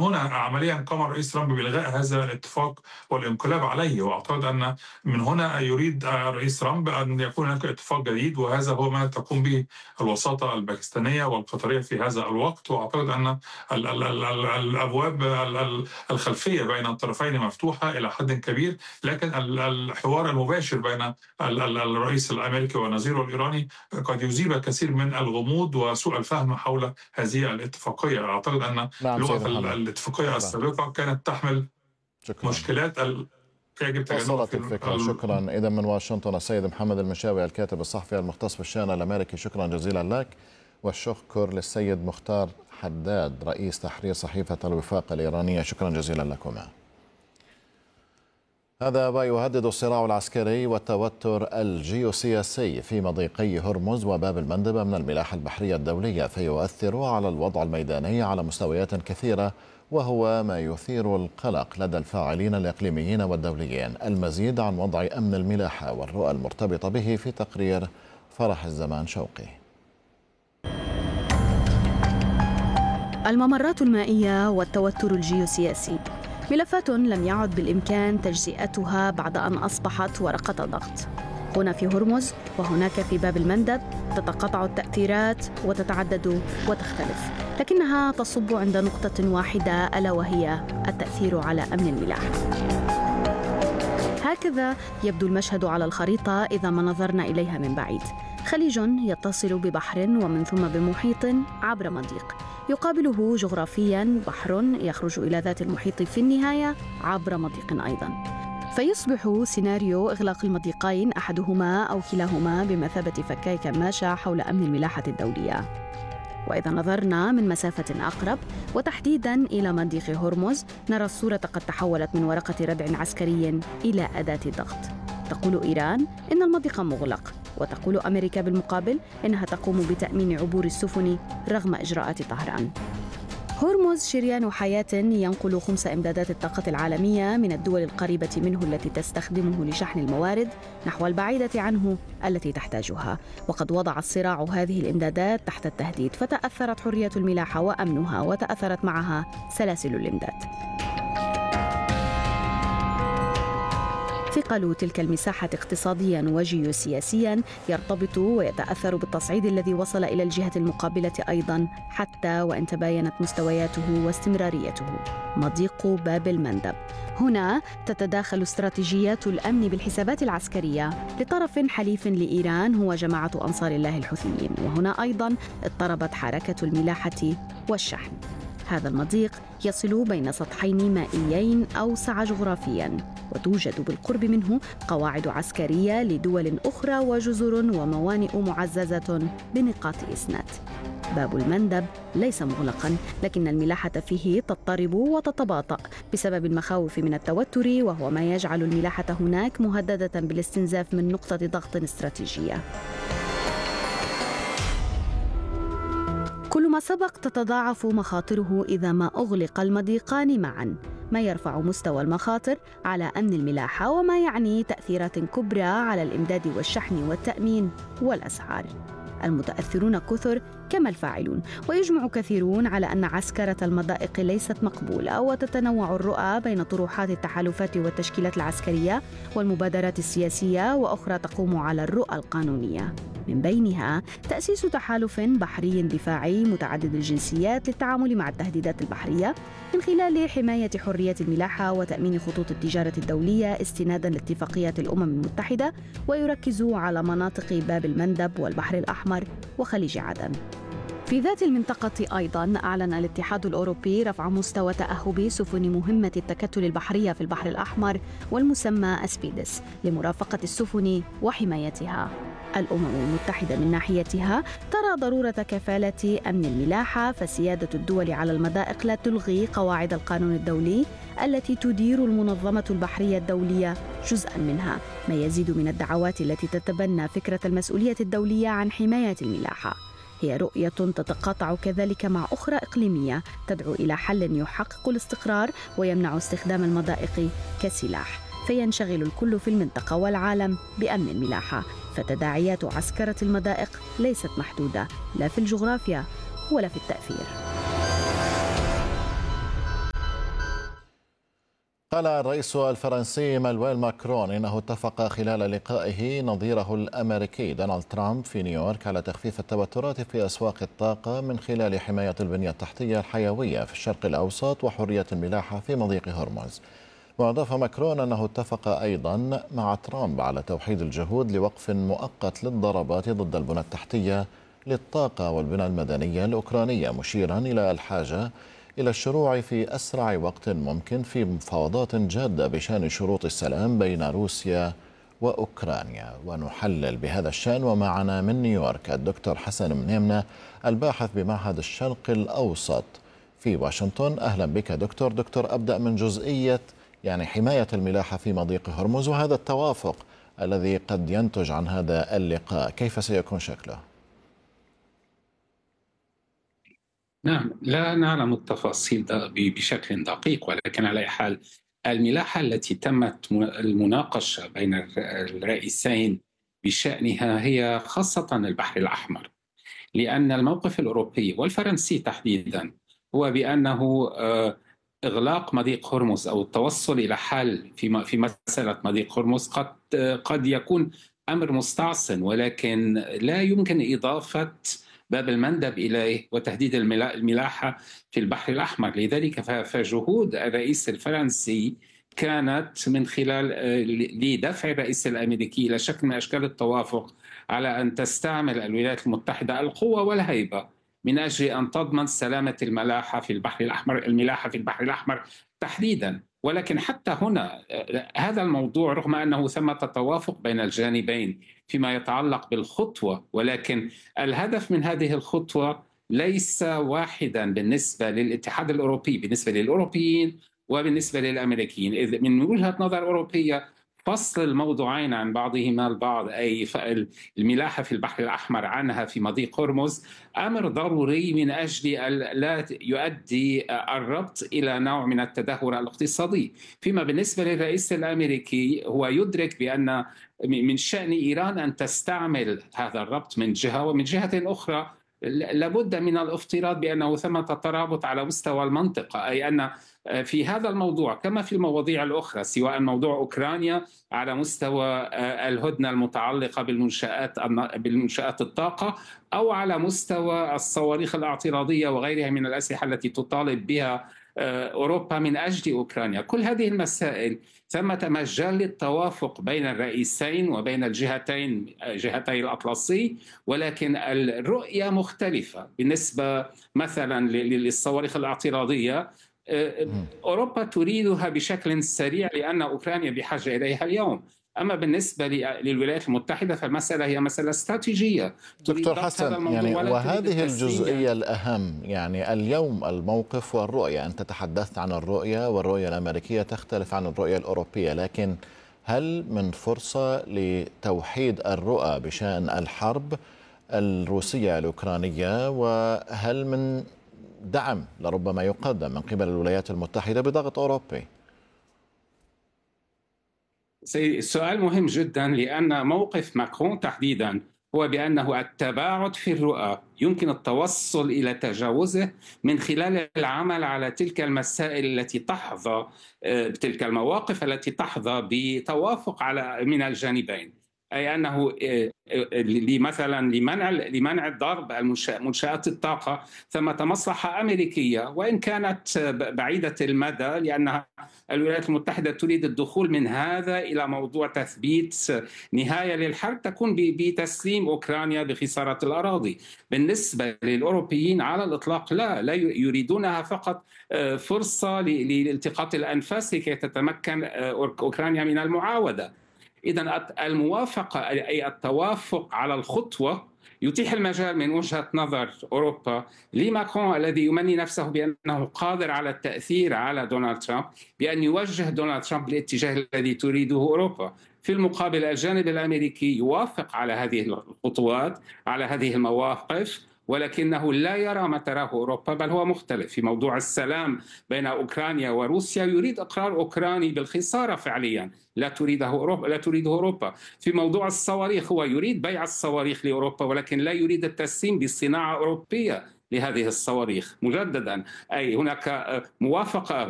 هنا عمليا قام الرئيس ترامب بإلغاء هذا الاتفاق والانقلاب عليه، وأعتقد أن من هنا يريد الرئيس ترامب أن يكون هناك اتفاق جديد، وهذا هو ما تقوم به الوساطة الباكستانية والقطرية في هذا الوقت. وأعتقد أن الأبواب الخلفية بين الطرفين مفتوحة إلى حد كبير، لكن الحوار المباشر بين الرئيس الأمريكي ونظيره الإيراني قد يزيل كثير من الغموض وسوء الفهم حول هذه الاتفاقية. أعتقد أن نعم سيد لغة محمد، الاتفاقية شكرا. السابقة كانت تحمل شكرا. مشكلات يجب تجنبها وصلت الفكرة. شكرا. إذا من واشنطن السيد محمد المشاوي الكاتب الصحفي المختص بالشأن الأمريكي، شكرا جزيلا لك. والشكر للسيد مختار حداد رئيس تحرير صحيفة الوفاق الإيرانية، شكرا جزيلا لكما. هذا ما يهدد الصراع العسكري والتوتر الجيوسياسي في مضيقي هرمز وباب المندب من الملاحة البحرية الدولية، فيؤثر على الوضع الميداني على مستويات كثيرة، وهو ما يثير القلق لدى الفاعلين الإقليميين والدوليين. المزيد عن وضع أمن الملاحة والرؤى المرتبطة به في تقرير فرح الزمان شوقي. الممرات المائية والتوتر الجيوسياسي ملفات لم يعد بالإمكان تجزئتها بعد أن أصبحت ورقة ضغط. هنا في هرمز وهناك في باب المندب تتقاطع التأثيرات وتتعدد وتختلف، لكنها تصب عند نقطة واحدة، ألا وهي التأثير على أمن الملاحة. هكذا يبدو المشهد على الخريطة إذا ما نظرنا إليها من بعيد. خليج يتصل ببحر ومن ثم بمحيط عبر مضيق، يقابله جغرافياً بحر يخرج إلى ذات المحيط في النهاية عبر مضيق أيضاً. فيصبح سيناريو إغلاق المضيقين أحدهما أو كلاهما بمثابة فكاي كماشة حول أمن الملاحة الدولية. وإذا نظرنا من مسافة أقرب وتحديداً إلى مضيق هرمز، نرى الصورة قد تحولت من ورقة ردع عسكري إلى أداة ضغط. تقول إيران إن المضيق مغلق، وتقول أمريكا بالمقابل إنها تقوم بتأمين عبور السفن رغم إجراءات طهران. هرمز شريان حياة ينقل خمس إمدادات الطاقة العالمية من الدول القريبة منه التي تستخدمه لشحن الموارد نحو البعيدة عنه التي تحتاجها، وقد وضع الصراع هذه الإمدادات تحت التهديد، فتأثرت حرية الملاحة وأمنها، وتأثرت معها سلاسل الإمداد. ثقل تلك المساحة اقتصادياً وجيوسياسياً يرتبط ويتأثر بالتصعيد الذي وصل إلى الجهة المقابلة أيضاً، حتى وإن تباينت مستوياته واستمراريته. مضيق باب المندب. هنا تتداخل استراتيجيات الأمن بالحسابات العسكرية لطرف حليف لإيران هو جماعة أنصار الله الحوثيين، وهنا أيضاً اضطربت حركة الملاحة والشحن. هذا المضيق يصل بين سطحين مائيين أوسع جغرافياً، وتوجد بالقرب منه قواعد عسكرية لدول أخرى وجزر وموانئ معززة بنقاط إسناد. باب المندب ليس مغلقاً، لكن الملاحة فيه تضطرب وتتباطأ بسبب المخاوف من التوتر، وهو ما يجعل الملاحة هناك مهددة بالاستنزاف من نقطة ضغط استراتيجية. كل ما سبق تتضاعف مخاطره إذا ما أغلق المضيقان معاً، ما يرفع مستوى المخاطر على أمن الملاحة، وما يعني تأثيرات كبرى على الإمداد والشحن والتأمين والأسعار. المتأثرون كثر كما الفاعلون، ويجمع كثيرون على أن عسكرة المضائق ليست مقبولة، وتتنوع الرؤى بين طروحات التحالفات والتشكيلات العسكرية والمبادرات السياسية، وأخرى تقوم على الرؤى القانونية، من بينها تأسيس تحالف بحري دفاعي متعدد الجنسيات للتعامل مع التهديدات البحرية من خلال حماية حرية الملاحة وتأمين خطوط التجارة الدولية استناداً لاتفاقيات الأمم المتحدة، ويركز على مناطق باب المندب والبحر الأحمر وخليج عدن. في ذات المنطقة أيضاً أعلن الاتحاد الأوروبي رفع مستوى تأهب سفن مهمة التكتل البحرية في البحر الأحمر والمسمى أسبيدس لمرافقة السفن وحمايتها. الأمم المتحدة من ناحيتها ترى ضرورة كفالة أمن الملاحة، فسيادة الدول على المضائق لا تلغي قواعد القانون الدولي التي تدير المنظمة البحرية الدولية جزءاً منها، ما يزيد من الدعوات التي تتبنى فكرة المسؤولية الدولية عن حماية الملاحة. هي رؤية تتقاطع كذلك مع أخرى إقليمية تدعو إلى حل يحقق الاستقرار ويمنع استخدام المضائق كسلاح، فينشغل الكل في المنطقة والعالم بأمن الملاحة. فتداعيات عسكرة المضائق ليست محدودة لا في الجغرافيا ولا في التأثير. قال الرئيس الفرنسي مانويل ماكرون إنه اتفق خلال لقائه نظيره الأمريكي دونالد ترامب في نيويورك على تخفيف التوترات في أسواق الطاقة من خلال حماية البنية التحتية الحيوية في الشرق الأوسط وحرية الملاحة في مضيق هرمز. وأضاف ماكرون أنه اتفق أيضا مع ترامب على توحيد الجهود لوقف مؤقت للضربات ضد البنى التحتية للطاقة والبنى المدنية الأوكرانية، مشيرا إلى الحاجة إلى الشروع في أسرع وقت ممكن في مفاوضات جادة بشأن شروط السلام بين روسيا وأوكرانيا. ونحلل بهذا الشأن ومعنا من نيويورك الدكتور حسن منيمنة الباحث بمعهد الشرق الأوسط في واشنطن. أهلا بك دكتور. أبدأ من جزئية حماية الملاحة في مضيق هرمز وهذا التوافق الذي قد ينتج عن هذا اللقاء، كيف سيكون شكله؟ نعم، لا نعلم التفاصيل بشكل دقيق، ولكن على أي حال الملاحة التي تمت المناقشة بين الرئيسين بشأنها هي خاصة البحر الأحمر، لأن الموقف الأوروبي والفرنسي تحديدا هو بأنه إغلاق مضيق هرمز أو التوصل إلى حل في مسألة مضيق هرمز قد يكون أمر مستعصٍ، ولكن لا يمكن إضافة باب المندب إليه وتهديد الملاحة في البحر الأحمر. لذلك فجهود الرئيس الفرنسي كانت من خلال لدفع الرئيس الأمريكي إلى شكل من أشكال التوافق على أن تستعمل الولايات المتحدة القوة والهيبة من أجل أن تضمن سلامة الملاحة في البحر الأحمر تحديدا. ولكن حتى هنا هذا الموضوع رغم أنه ثمة توافق بين الجانبين فيما يتعلق بالخطوة، ولكن الهدف من هذه الخطوة ليس واحدا بالنسبة للاتحاد الأوروبي، بالنسبة للأوروبيين وبالنسبة للأمريكيين. إذ من وجهة نظر أوروبية فصل الموضوعين عن بعضهما البعض، أي الملاحة في البحر الأحمر عنها في مضيق هرمز، أمر ضروري من أجل لا يؤدي الربط إلى نوع من التدهور الاقتصادي. فيما بالنسبة للرئيس الأمريكي هو يدرك بأن من شأن إيران أن تستعمل هذا الربط من جهة، ومن جهة أخرى لابد من الافتراض بأنه ثمة ترابط على مستوى المنطقة، أي أن في هذا الموضوع كما في المواضيع الأخرى سواء موضوع أوكرانيا على مستوى الهدنة المتعلقة بالمنشآت الطاقة أو على مستوى الصواريخ الاعتراضية وغيرها من الأسلحة التي تطالب بها أوروبا من أجل أوكرانيا، كل هذه المسائل ثمة مجال للتوافق بين الرئيسين وبين جهتي الأطلسي، ولكن الرؤية مختلفة. بالنسبة مثلا للصواريخ الاعتراضية أوروبا تريدها بشكل سريع لأن أوكرانيا بحاجة إليها اليوم، أما بالنسبة للولايات المتحدة فالمسألة هي مسألة استراتيجية. دكتور حسن، وهذه الجزئية الأهم، اليوم الموقف والرؤية، أنت تحدثت عن الرؤية والرؤية الأمريكية تختلف عن الرؤية الأوروبية، لكن هل من فرصة لتوحيد الرؤى بشأن الحرب الروسية الأوكرانية، وهل من دعم لربما يقدم من قبل الولايات المتحدة بضغط أوروبي؟ سؤال مهم جدا، لأن موقف ماكرون تحديدا هو بأنه التباعد في الرؤى يمكن التوصل إلى تجاوزه من خلال العمل على تلك المسائل التي تحظى تلك المواقف التي تحظى بتوافق من الجانبين، أي أنه مثلا لمنع الضرب منشآت الطاقة ثمة مصلحة أمريكية وإن كانت بعيدة المدى، لأن الولايات المتحدة تريد الدخول من هذا إلى موضوع تثبيت نهاية للحرب تكون بتسليم أوكرانيا بخسارة الأراضي. بالنسبة للأوروبيين على الإطلاق لا يريدونها فقط فرصة لالتقاط الأنفاس لكي تتمكن أوكرانيا من المعاودة. إذن الموافقة أي التوافق على الخطوة يتيح المجال من وجهة نظر أوروبا لماكرون الذي يمني نفسه بأنه قادر على التأثير على دونالد ترامب بأن يوجه دونالد ترامب للاتجاه الذي تريده أوروبا. في المقابل الجانب الأمريكي يوافق على هذه الخطوات، على هذه المواقف، ولكنه لا يرى ما تراه أوروبا، بل هو مختلف. في موضوع السلام بين أوكرانيا وروسيا يريد إقرار أوكراني بالخسارة فعليا، لا تريده أوروبا. في موضوع الصواريخ هو يريد بيع الصواريخ لأوروبا، ولكن لا يريد التسليم بصناعة أوروبية لهذه الصواريخ. مجددا أي هناك موافقة